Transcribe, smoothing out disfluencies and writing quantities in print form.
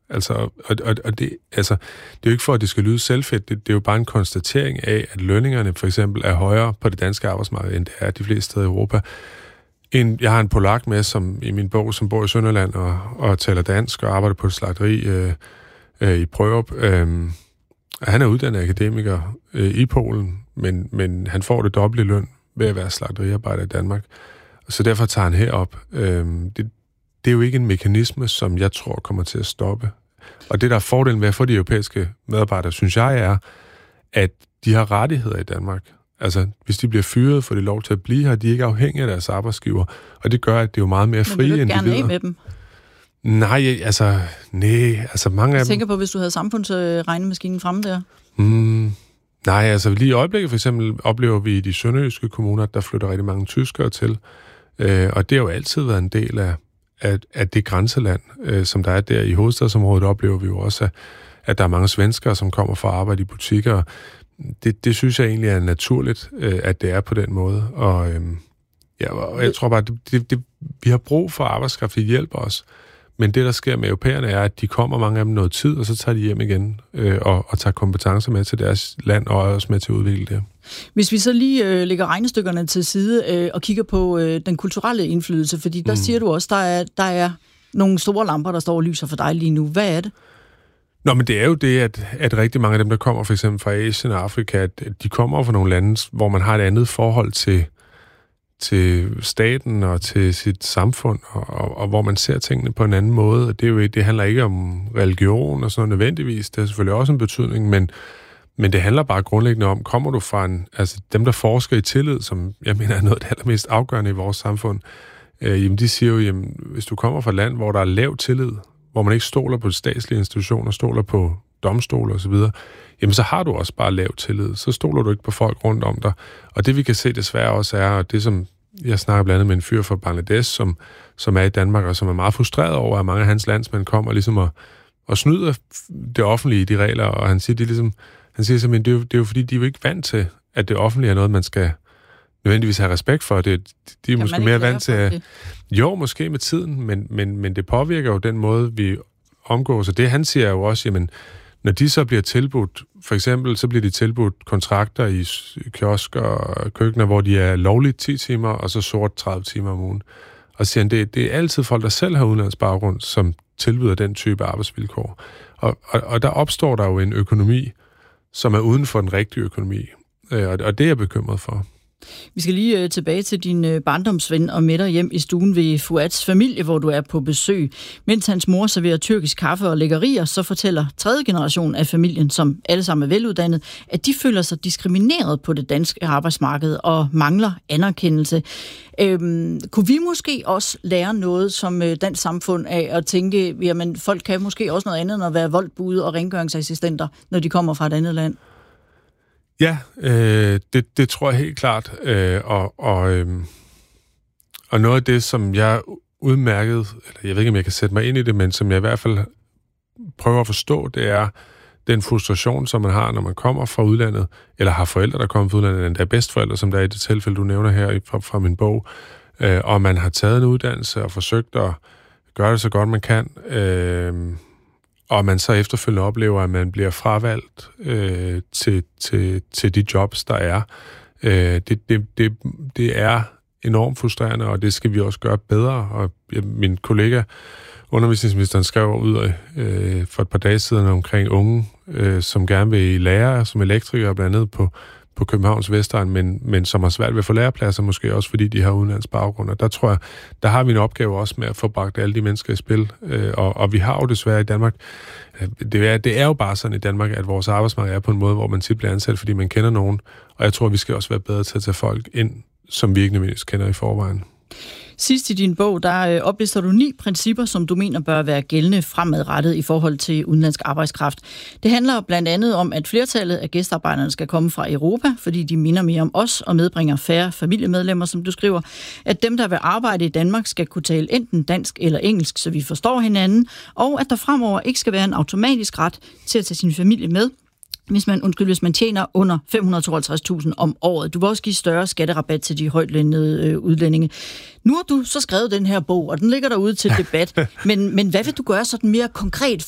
Altså, og det, altså, det er jo ikke for, at det skal lyde selvfedt. Det er jo bare en konstatering af, at lønningerne for eksempel er højere på det danske arbejdsmarked, end det er de fleste steder i Europa. Jeg har en polak med, som i min bog, som bor i Sønderland og taler dansk og arbejder på et slagteri i Prørup. Han er uddannet akademiker i Polen, men han får det dobbelte løn ved at være slagteriarbejder i Danmark. Så derfor tager han herop. Det er jo ikke en mekanisme, som jeg tror kommer til at stoppe. Og det, der er fordelen ved at få de europæiske medarbejdere, synes jeg er, at de har rettigheder i Danmark. Altså, hvis de bliver fyret, får de lov til at blive her. De er ikke afhængige af deres arbejdsgiver. Og det gør, at det er jo meget mere frie individer. Men vil du gerne af med dem? Nej, altså mange af dem... Jeg tænker på, hvis du havde samfundsregnemaskinen fremme der. Nej, altså lige i øjeblikket for eksempel oplever vi i de sønderjyske kommuner, der flytter rigtig mange tyskere til. Og det har jo altid været en del af det grænseland, som der er der i hovedstadsområdet, oplever vi jo også, at der er mange svenskere, som kommer for at arbejde i butikker. Det synes jeg egentlig er naturligt, at det er på den måde. Og jeg tror bare, vi har brug for arbejdskraft, der hjælper os. Men det, der sker med europæerne, er, at de kommer mange af dem noget tid, og så tager de hjem igen og tager kompetencer med til deres land, og også med til at udvikle det. Hvis vi så lige lægger regnestykkerne til side og kigger på den kulturelle indflydelse, fordi der siger du også, der er nogle store lamper, der står og lyser for dig lige nu. Hvad er det? Nå, men det er jo det, at rigtig mange af dem, der kommer for eksempel fra Asien og Afrika, at de kommer fra nogle lande, hvor man har et andet forhold til staten og til sit samfund, og hvor man ser tingene på en anden måde. Og det handler ikke om religion og sådan noget nødvendigvis. Det har selvfølgelig også en betydning, men det handler bare grundlæggende om, kommer du fra dem, der forsker i tillid, som jeg mener er noget af det allermest afgørende i vores samfund, jamen de siger jo, jamen, hvis du kommer fra et land, hvor der er lav tillid, hvor man ikke stoler på statslige institutioner, stoler på domstole osv., jamen så har du også bare lav tillid. Så stoler du ikke på folk rundt om dig. Og det vi kan se desværre også er, og det som jeg snakker blandt andet med en fyr fra Bangladesh, som er i Danmark, og som er meget frustreret over, at mange af hans landsmænd kommer ligesom og snyder det offentlige i de regler, og han siger simpelthen, det er jo fordi, de er jo ikke vant til, at det offentlige er noget, man skal nødvendigvis have respekt for. De er måske mere vant til at... Jo, måske med tiden, men det påvirker jo den måde, vi omgås. Og det han siger jo også, jamen, når de så bliver tilbudt, for eksempel, så bliver de tilbudt kontrakter i kiosker og køkkener, hvor de er lovligt 10 timer, og så sort 30 timer om ugen. Og så siger han, det er altid folk, der selv har udenlandsk baggrund, som tilbyder den type arbejdsvilkår. Og der opstår der jo en økonomi, som er uden for den rigtige økonomi. Og det er jeg bekymret for. Vi skal lige tilbage til din barndomsven og med dig hjem i stuen ved Fuads familie, hvor du er på besøg. Mens hans mor serverer tyrkisk kaffe og lækkerier, så fortæller tredje generation af familien, som alle sammen er veluddannet, at de føler sig diskrimineret på det danske arbejdsmarked og mangler anerkendelse. Kunne vi måske også lære noget som dansk samfund af at tænke, jamen folk kan måske også noget andet end at være voldbude og rengøringsassistenter, når de kommer fra et andet land? Ja, det tror jeg helt klart. Og noget af det, som jeg udmærket, eller jeg ved ikke, om jeg kan sætte mig ind i det, men som jeg i hvert fald prøver at forstå, det er den frustration, som man har, når man kommer fra udlandet, eller har forældre, der kommer fra udlandet, eller der er bedsteforældre, som der er i det tilfælde, du nævner her fra min bog, og man har taget en uddannelse og forsøgt at gøre det så godt, man kan, og man så efterfølgende oplever, at man bliver fravalgt til de jobs, der er. Det er enormt frustrerende, og det skal vi også gøre bedre. Og min kollega, undervisningsministeren, skrev ud for et par dage siden omkring unge, som gerne vil i lære som elektrikere, blandt andet på Københavns Vestegn, men som har svært ved at få lærepladser, måske også fordi de har udenlandsk baggrund. Og der tror jeg, der har vi en opgave også med at få bragt alle de mennesker i spil. Og vi har jo desværre i Danmark, det er jo bare sådan i Danmark, at vores arbejdsmarked er på en måde, hvor man tit bliver ansat, fordi man kender nogen. Og jeg tror, vi skal også være bedre til at tage folk ind, som vi ikke nødvendigvis kender i forvejen. Sidst i din bog, der oplister du 9 principper, som du mener bør være gældende fremadrettet i forhold til udenlandsk arbejdskraft. Det handler blandt andet om, at flertallet af gæstearbejderne skal komme fra Europa, fordi de minder mere om os og medbringer færre familiemedlemmer, som du skriver. At dem, der vil arbejde i Danmark, skal kunne tale enten dansk eller engelsk, så vi forstår hinanden. Og at der fremover ikke skal være en automatisk ret til at tage sin familie med, hvis man tjener under 552.000 om året. Du vil også give større skatterabat til de højtlønnede udlændinge. Nu har du så skrevet den her bog, og den ligger derude til debat. Men hvad vil du gøre sådan mere konkret